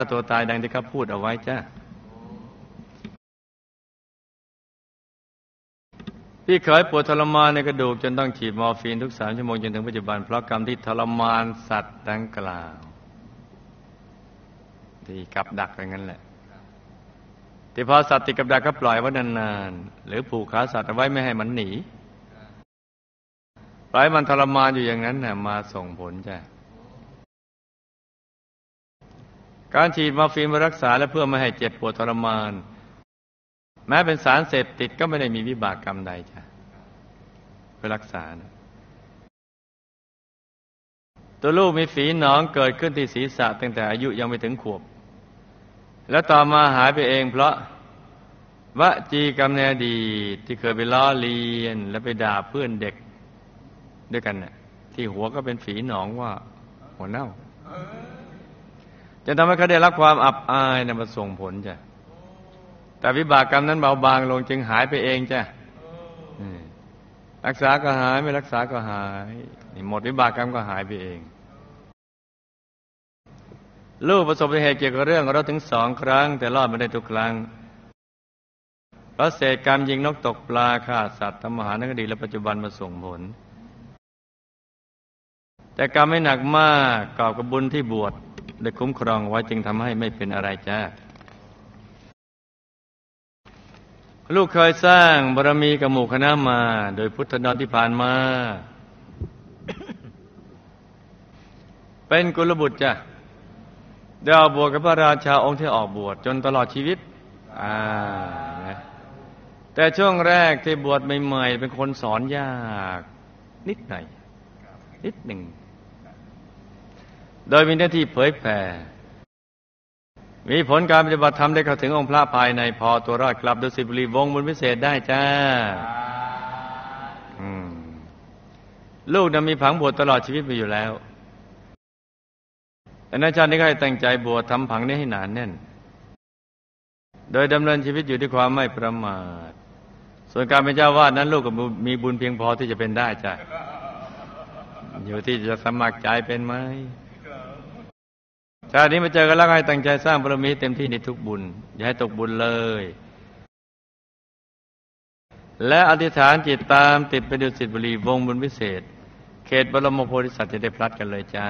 ตัวตายดังที่เขาพูดเอาไว้จ้ะพี่เคยปวดทรมานในกระดูกจนต้องฉีดมอร์ฟีนทุก3 ชั่วโมงจนถึงปัจจุบันเพราะกรรมที่ทรมานสัตว์ดังกล่าวที่กับดักอย่างนั้นแหละที่พอสัตว์ติดกับดักก็ปล่อยไว้นานๆหรือผูกขาสัตว์เอาไว้ไม่ให้มันหนีปล่อยมันทรมานอยู่อย่างนั้นน่ะมาส่งผลจ้ะการฉีดมอร์ฟีนมารักษาและเพื่อไม่ให้เจ็บปวดทรมานแม้เป็นสารเสพติดก็ไม่ได้มีวิบากกรรมใดจ้ะเพื่อรักษานะตัวลูกมีฝีหนองเกิดขึ้นที่ศีรษะตั้งแต่อายุยังไม่ถึงขวบแล้วต่อมาหายไปเองเพราะวจีกรรมในอดีตที่เคยไปล้อเลียนและไปด่าเพื่อนเด็กด้วยกันน่ะที่หัวก็เป็นฝีหนองว่าหัวเน่าจะทำให้เขาได้รับความอับอายนะมาส่งผลจ้ะแต่วิบากกรรมนั้นเบาบางลงจึงหายไปเองจ้ะรักษาก็หายไม่รักษาก็หายนี่หมดวิบากกรรมก็หายไปเองลูกประสบอุบัติเหตุเกี่ยวกับเรื่องรถถึง2 ครั้งแต่รอดมาได้ทุกครั้งเพราะเศษกรรมยิงนกตกปลาฆ่าสัตว์ทำอาหารในอดีตและปัจจุบันมาส่งผลแต่กรรมไม่หนักมากกอบกับบุญที่บวชได้คุ้มครองไว้จึงทำให้ไม่เป็นอะไรจ้าลูกเคยสร้างบารมีกับหมู่คณะมาโดยพุทธดอนที่ผ่านมา เป็นกุลบุตรจ้ะได้ออกบวชกับพระราชาองค์ที่ออกบวชจนตลอดชีวิตนะแต่ช่วงแรกที่บวชใหม่ๆเป็นคนสอนยากนิดหน่อยนิดหนึ่งโดยมีหน้าที่เผยแผ่มีผลการปฏิบัติธรรมได้เข้าถึงองค์พระภายในพอตัวรอดกลับดุสิตบุรีวงศ์บุญพิเศษได้จ้าลูกนั้นมีผังบวชตลอดชีวิตไปอยู่แล้วแต่ในชาตินี้ก็ให้ตั้งใจบวชทำผังนี้ให้หนาแน่นโดยดำเนินชีวิตอยู่ด้วยความไม่ประมาทส่วนการเป็นเจ้าวาดนั้นลูกก็มีบุญเพียงพอที่จะเป็นได้จ้ะอยู่ที่จะสมัครใจเป็นไหมชาตินี้มาเจอกันแล้วให้ตั้งใจสร้างบารมีเต็มที่ในทุกบุญอย่าให้ตกบุญเลยและอธิษฐานจิตตามติดไปดุสิตบุรีวงศ์บุญพิเศษเขตบรมโพธิสัตว์จะได้พลัดกันเลยจ้า